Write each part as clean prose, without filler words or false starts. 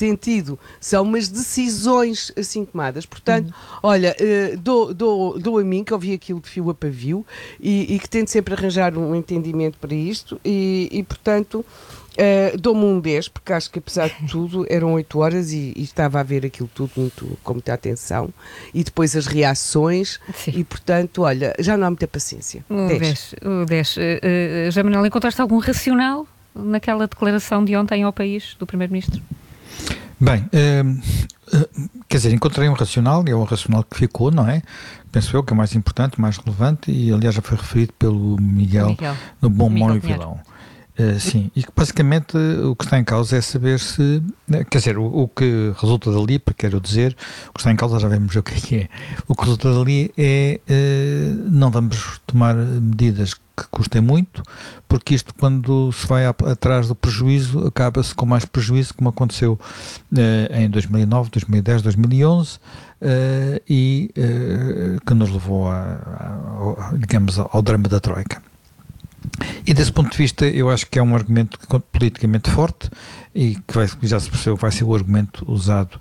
sentido, são umas decisões assim tomadas. Portanto, olha, dou a mim, que ouvi aquilo de fio a pavio e que tento sempre arranjar um entendimento para isto e portanto, dou-me um 10, porque acho que apesar de tudo eram 8 horas e estava a ver aquilo tudo com muita atenção e depois as reações. Sim. E portanto, olha, já não há muita paciência. O 10. Já, Manuel, encontraste algum racional naquela declaração de ontem ao país do Primeiro-Ministro? Bem, quer dizer, encontrei um racional, e é o racional que ficou, não é? Penso eu que é o mais importante, mais relevante, e aliás já foi referido pelo Miguel no Bom, Mau e Vilão. Sim, e que basicamente o que está em causa é saber se, quer dizer, o que resulta dali, porque quero dizer, o que está em causa já vemos o que é. O que resulta dali é, não vamos tomar medidas que custem muito, porque isto, quando se vai atrás do prejuízo, acaba-se com mais prejuízo, como aconteceu em 2009, 2010, 2011, e que nos levou digamos, ao drama da Troika. E desse ponto de vista eu acho que é um argumento politicamente forte e que já se percebeu que vai ser o argumento usado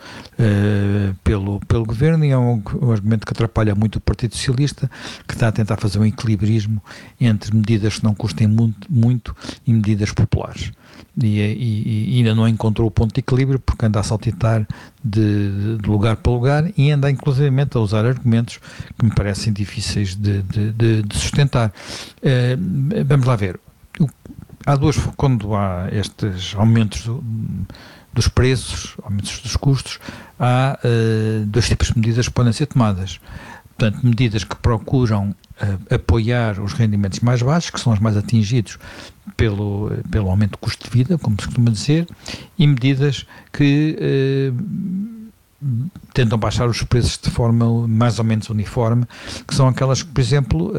pelo Governo, e é um argumento que atrapalha muito o Partido Socialista, que está a tentar fazer um equilibrismo entre medidas que não custem muito e medidas populares. E ainda não encontrou o ponto de equilíbrio, porque anda a saltitar de lugar para lugar e anda inclusivamente a usar argumentos que me parecem difíceis de sustentar. Vamos lá ver. Quando há estes aumentos dos preços, aumentos dos custos, há dois tipos de medidas que podem ser tomadas. Portanto, medidas que procuram apoiar os rendimentos mais baixos, que são os mais atingidos pelo aumento do custo de vida, como se costuma dizer, e medidas que tentam baixar os preços de forma mais ou menos uniforme, que são aquelas que, por exemplo,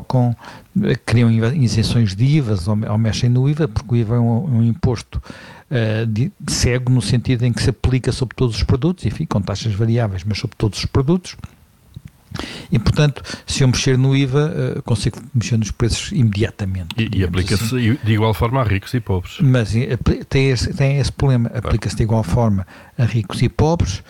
criam isenções de IVA ou mexem no IVA, porque o IVA é um imposto cego, no sentido em que se aplica sobre todos os produtos, enfim, com taxas variáveis, mas sobre todos os produtos. E, portanto, se eu mexer no IVA, consigo mexer nos preços imediatamente. E aplica-se assim de igual forma a ricos e pobres. Mas tem esse problema, aplica-se de igual forma a ricos e pobres,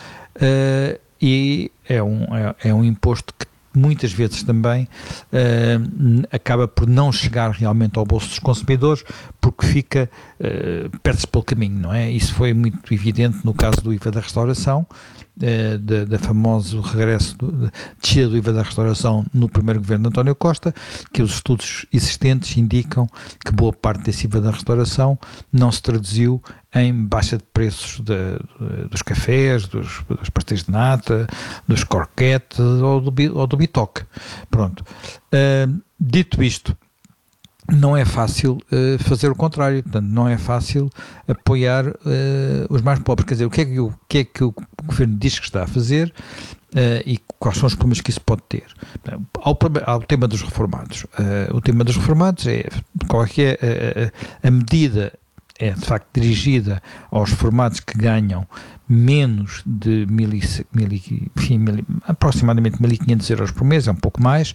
e é um imposto que muitas vezes também acaba por não chegar realmente ao bolso dos consumidores, porque perde-se pelo caminho, não é? Isso foi muito evidente no caso do IVA da restauração, da famoso regresso, descida do IVA da restauração no primeiro governo de António Costa, que os estudos existentes indicam que boa parte desse IVA da restauração não se traduziu em baixa de preços dos cafés, dos pastéis de nata, dos croquetes ou do bitoque. Pronto. Dito isto, não é fácil fazer o contrário, portanto, não é fácil apoiar os mais pobres. Quer dizer, o que é que o Governo diz que está a fazer e quais são os problemas que isso pode ter? Há o tema dos reformados. O tema dos reformados qual é que é a medida é de facto dirigida aos reformados que ganham menos de aproximadamente 1.500 euros por mês, é um pouco mais,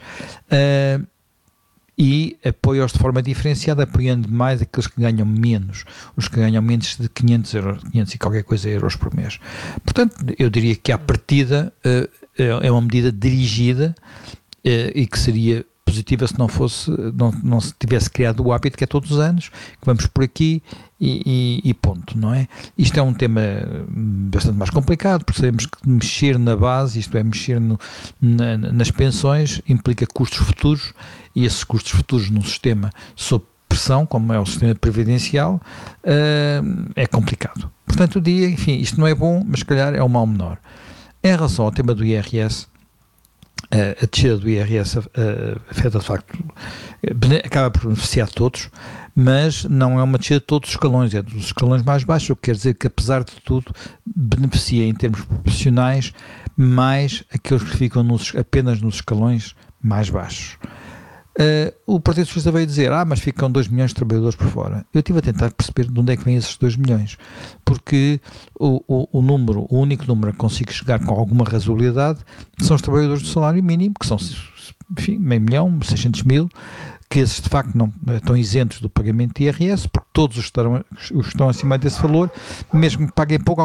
e apoia-os de forma diferenciada, apoiando mais aqueles que ganham menos, os que ganham menos de 500 e qualquer coisa euros por mês. Portanto, eu diria que à partida é uma medida dirigida e que seria positiva se não se tivesse criado o hábito que é todos os anos, que vamos por aqui e ponto, não é? Isto é um tema bastante mais complicado, porque sabemos que mexer na base, isto é, mexer nas pensões, implica custos futuros, e esses custos futuros num sistema sob pressão, como é o sistema previdencial, é complicado. Portanto, enfim, isto não é bom, mas se calhar é um mal menor. Em relação ao tema do IRS, a descida do IRS afeta de facto, acaba por beneficiar todos, mas não é uma descida de todos os escalões, é dos escalões mais baixos, o que quer dizer que, apesar de tudo, beneficia em termos proporcionais mais aqueles que ficam apenas nos escalões mais baixos. O Partido Socialista veio dizer, mas ficam 2 milhões de trabalhadores por fora. Eu estive a tentar perceber de onde é que vêm esses 2 milhões, porque o único número a que consigo chegar com alguma razoabilidade são os trabalhadores do salário mínimo, que são, enfim, 500.000, que esses de facto não estão isentos do pagamento de IRS, porque todos os que estão acima desse valor, mesmo que paguem pouco, alguma coisa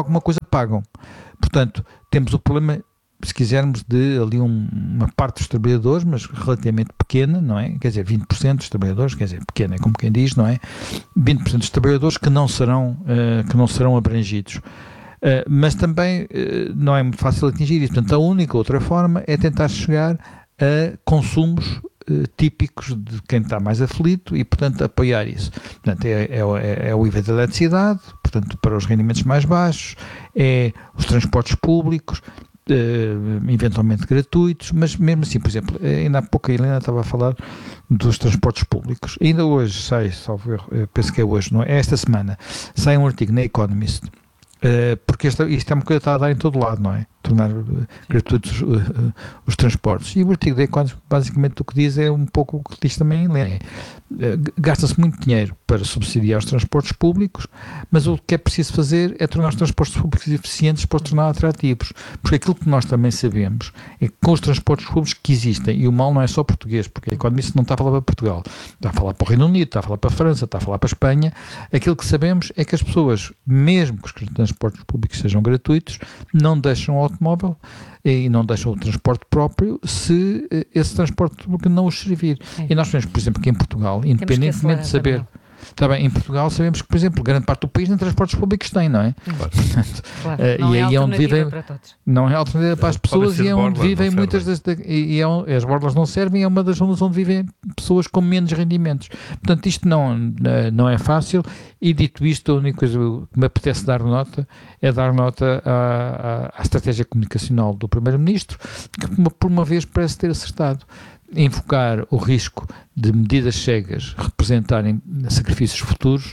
pagam. Portanto, temos o problema, se quisermos, de ali uma parte dos trabalhadores, mas relativamente pequena, não é? Quer dizer, 20% dos trabalhadores, quer dizer, pequena, como quem diz, não é? 20% dos trabalhadores que não serão abrangidos. Mas também não é muito fácil atingir isso. Portanto, a única outra forma é tentar chegar a consumos típicos de quem está mais aflito e, portanto, apoiar isso. Portanto, é o IVA da eletricidade, portanto, para os rendimentos mais baixos, é os transportes públicos, eventualmente gratuitos, mas mesmo assim, por exemplo, ainda há pouco a Helena estava a falar dos transportes públicos. Ainda hoje sai, salvo erro, penso que é hoje, não é? Esta semana, sai um artigo na Economist, porque isto é uma coisa que está a dar em todo lado, não é? Tornar gratuitos os transportes. E o artigo da Economist, basicamente, o que diz é um pouco o que diz também em Helena. Gasta-se muito dinheiro para subsidiar os transportes públicos, mas o que é preciso fazer é tornar os transportes públicos eficientes para os tornar atrativos, porque aquilo que nós também sabemos é que com os transportes públicos que existem, e o mal não é só português, porque a Economist não está a falar para Portugal, está a falar para o Reino Unido, está a falar para a França, está a falar para a Espanha, aquilo que sabemos é que as pessoas, mesmo que os transportes públicos sejam gratuitos, não deixam o automóvel e não deixam o transporte próprio se esse transporte público não os servir. E nós sabemos, por exemplo, que em Portugal, independentemente de saber... Está bem, em Portugal sabemos que, por exemplo, grande parte do país nem transportes públicos tem, não é? Claro. Portanto, não e é aí é onde vivem, para todos. não é alternativa para as pessoas e é onde vivem muitas das... as borlas não servem, é uma das zonas onde vivem pessoas com menos rendimentos. Portanto, isto não é fácil e, dito isto, a única coisa que me apetece dar nota é dar nota à estratégia comunicacional do Primeiro-Ministro, que por uma vez parece ter acertado. Invocar o risco de medidas cegas representarem sacrifícios futuros,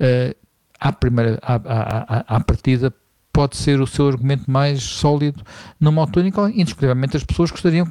à partida pode ser o seu argumento mais sólido numa altura, indiscutivelmente as pessoas gostariam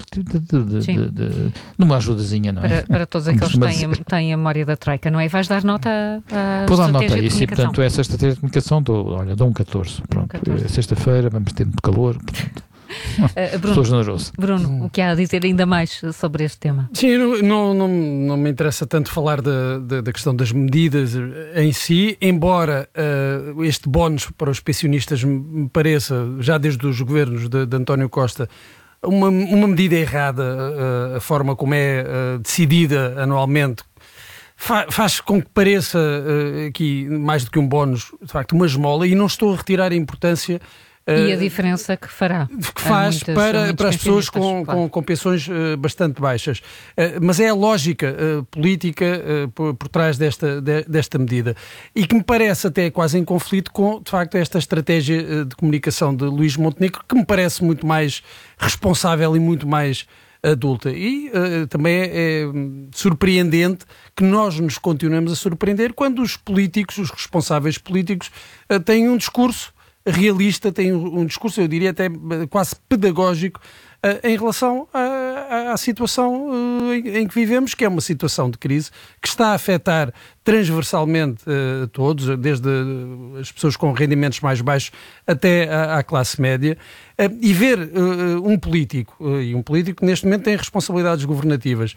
de uma ajudazinha, não é? Para todos aqueles que têm a memória da Troika, não é? Vais dar nota à Vou dar estratégia nota de a isso, comunicação. e portanto essa estratégia de comunicação dou um 14, pronto, sexta-feira vamos ter muito calor, portanto... Estou generoso. Bruno, o que há a dizer ainda mais sobre este tema? Sim, não me interessa tanto falar da questão das medidas em si, embora este bónus para os pensionistas me pareça, já desde os governos de António Costa, uma medida errada, a forma como é decidida anualmente, faz com que pareça aqui, mais do que um bónus, de facto, uma esmola, e não estou a retirar a importância... E a diferença que fará. Que faz para as pessoas com pensões bastante baixas. Mas é a lógica política por trás desta medida. E que me parece até quase em conflito com, de facto, esta estratégia de comunicação de Luís Montenegro, que me parece muito mais responsável e muito mais adulta. E também é surpreendente que nós nos continuemos a surpreender quando os políticos, os responsáveis políticos, têm um discurso realista, tem um discurso, eu diria até quase pedagógico, em relação à situação em que vivemos, que é uma situação de crise que está a afetar transversalmente todos, desde as pessoas com rendimentos mais baixos até à classe média, e ver um político neste momento tem responsabilidades governativas,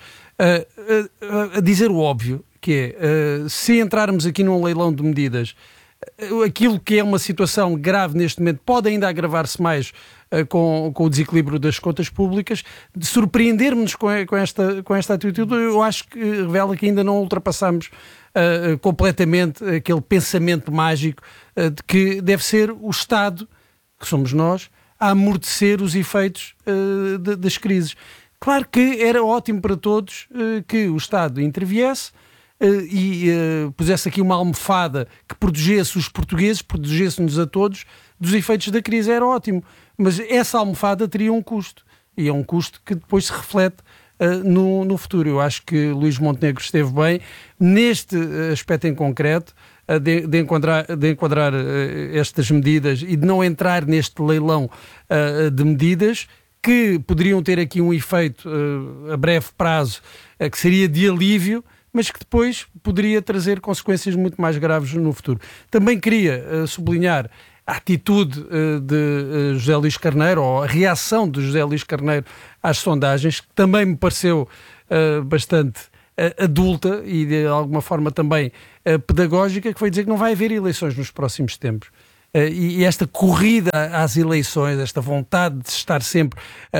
a dizer o óbvio, que é, se entrarmos aqui num leilão de medidas, aquilo que é uma situação grave neste momento pode ainda agravar-se mais com o desequilíbrio das contas públicas. De surpreender-nos com esta atitude, eu acho que revela que ainda não ultrapassamos completamente aquele pensamento mágico de que deve ser o Estado, que somos nós, a amortecer os efeitos das crises. Claro que era ótimo para todos que o Estado interviesse e pusesse aqui uma almofada que protegesse os portugueses, protegesse-nos a todos dos efeitos da crise, era ótimo. Mas essa almofada teria um custo, e é um custo que depois se reflete no futuro. Eu acho que Luís Montenegro esteve bem neste aspecto em concreto, de enquadrar estas medidas e de não entrar neste leilão de medidas que poderiam ter aqui um efeito a breve prazo, que seria de alívio, mas que depois poderia trazer consequências muito mais graves no futuro. Também queria sublinhar a atitude de José Luís Carneiro, ou a reação de José Luís Carneiro às sondagens, que também me pareceu bastante adulta e de alguma forma também pedagógica, que foi dizer que não vai haver eleições nos próximos tempos. e esta corrida às eleições, esta vontade de estar sempre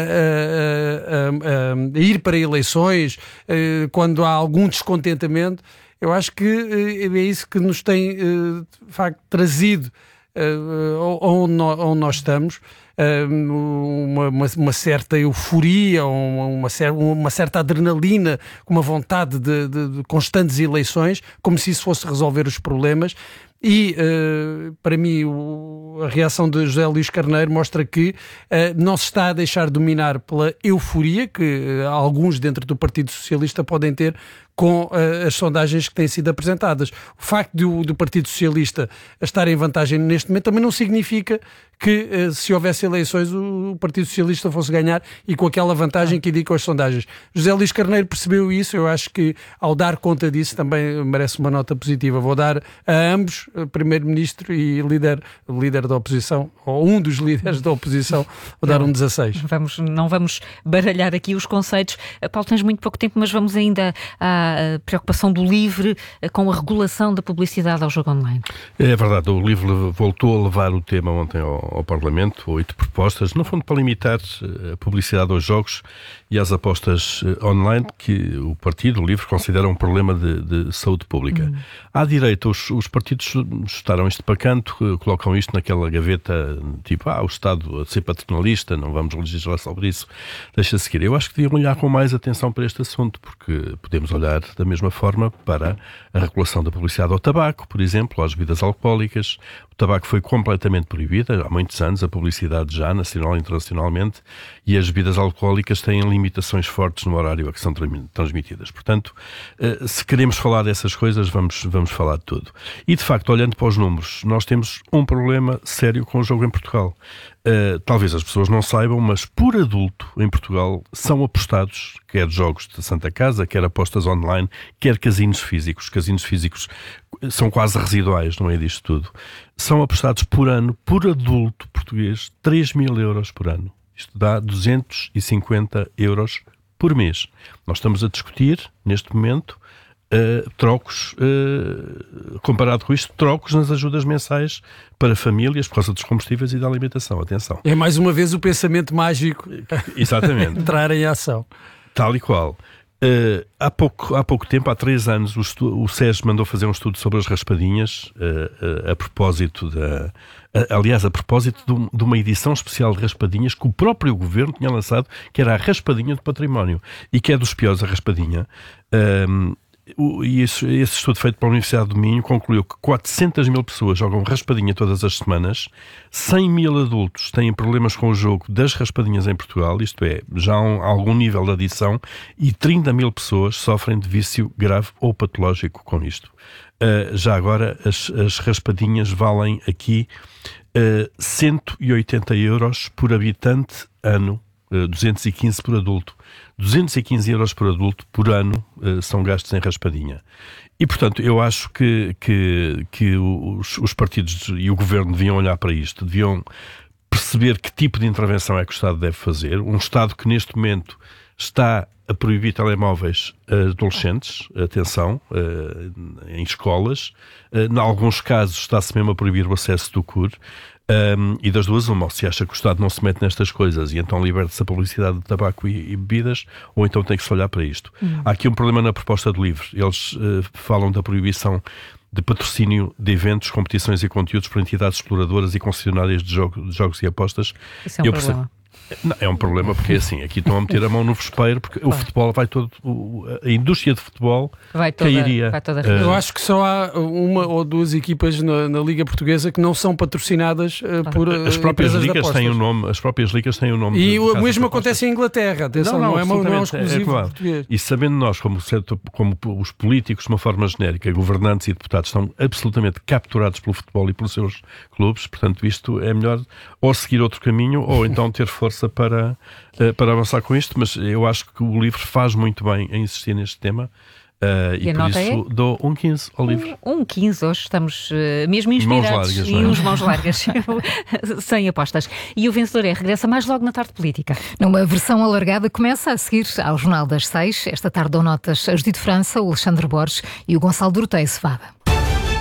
a ir para eleições, quando há algum descontentamento, eu acho que é isso que nos tem, de facto, trazido onde nós estamos. Uma certa euforia, uma certa adrenalina, uma vontade de constantes eleições, como se isso fosse resolver os problemas. E, para mim, a reação de José Luís Carneiro mostra que não se está a deixar dominar pela euforia que alguns dentro do Partido Socialista podem ter com as sondagens que têm sido apresentadas. O facto do Partido Socialista estar em vantagem neste momento também não significa que se houvesse eleições o Partido Socialista fosse ganhar e com aquela vantagem que indicam as sondagens. José Luís Carneiro percebeu isso, eu acho que ao dar conta disso também merece uma nota positiva. Vou dar a ambos, Primeiro-Ministro e líder da oposição, ou um dos líderes da oposição, vou dar um 16. Não vamos baralhar aqui os conceitos. Paulo, tens muito pouco tempo, mas vamos ainda à preocupação do LIVRE com a regulação da publicidade ao jogo online. É verdade, o LIVRE voltou a levar o tema ontem ao Parlamento, 8 propostas, no fundo para limitar a publicidade aos jogos e às apostas online, que o partido, o LIVRE, considera um problema de saúde pública. À direita, os partidos chutaram isto para canto, colocam isto naquela gaveta, tipo, o Estado a ser paternalista, não vamos legislar sobre isso, deixa seguir. Eu acho que deviam olhar com mais atenção para este assunto, porque podemos olhar da mesma forma para a regulação da publicidade ao tabaco, por exemplo, às bebidas alcoólicas. O tabaco foi completamente proibido há muitos anos, a publicidade já, nacional e internacionalmente, e as bebidas alcoólicas têm limitações fortes no horário a que são transmitidas. Portanto, se queremos falar dessas coisas, vamos falar de tudo. E, de facto, olhando para os números, nós temos um problema sério com o jogo em Portugal. Talvez as pessoas não saibam, mas por adulto em Portugal são apostados, quer jogos de Santa Casa, quer apostas online, quer casinos físicos. Casinos físicos são quase residuais, não é disto tudo. São apostados por ano, por adulto português, 3.000 euros por ano. Isto dá 250 euros por mês. Nós estamos a discutir, neste momento, trocos, comparado com isto, trocos nas ajudas mensais para famílias por causa dos combustíveis e da alimentação. Atenção. É mais uma vez o pensamento mágico exatamente entrar em ação. Tal e qual. Há pouco tempo, há 3 anos, o SES mandou fazer um estudo sobre as raspadinhas, a propósito de uma edição especial de raspadinhas que o próprio governo tinha lançado, que era a raspadinha do património, e que é dos piores a raspadinha. Esse estudo feito pela Universidade do Minho concluiu que 400.000 pessoas jogam raspadinha todas as semanas, 100.000 adultos têm problemas com o jogo das raspadinhas em Portugal, isto é, já há algum nível de adição, e 30.000 pessoas sofrem de vício grave ou patológico com isto. Já agora, as raspadinhas valem aqui 180 euros por habitante ano, 215 por adulto. 215 euros por adulto por ano são gastos em raspadinha. E, portanto, eu acho que os partidos e o governo deviam olhar para isto, deviam perceber que tipo de intervenção é que o Estado deve fazer. Um Estado que, neste momento, está a proibir telemóveis a adolescentes, atenção, em escolas. Em alguns casos está-se mesmo a proibir o acesso do CUR. E das duas, uma, se acha que o Estado não se mete nestas coisas e então liberte-se a publicidade de tabaco e bebidas, ou então tem que se olhar para isto. Há aqui um problema na proposta do LIVRE. Eles falam da proibição de patrocínio de eventos, competições e conteúdos por entidades exploradoras e concessionárias de jogos e apostas. Isso é um problema. Não, é um problema porque é assim, aqui estão a meter a mão no vespeiro, porque o futebol vai todo, a indústria de futebol cairia. Eu acho que só há uma ou duas equipas na Liga Portuguesa que não são patrocinadas por as próprias ligas têm o nome, as próprias ligas têm o nome. E o mesmo acontece em Inglaterra, atenção, não é exclusivo português. E sabendo nós, como os políticos, de uma forma genérica, governantes e deputados, estão absolutamente capturados pelo futebol e pelos seus clubes, portanto isto é melhor ou seguir outro caminho ou então ter força para avançar com isto, mas eu acho que o LIVRE faz muito bem em insistir neste tema e por isso dou 1,15 ao LIVRE. 1,15, hoje estamos mesmo inspirados e uns mãos largas, sem apostas. E o vencedor regressa mais logo na Tarde Política. Numa versão alargada, começa a seguir ao Jornal das 6. Esta tarde dão notas a Judite França, o Alexandre Borges e o Gonçalo Dorotei Cevada.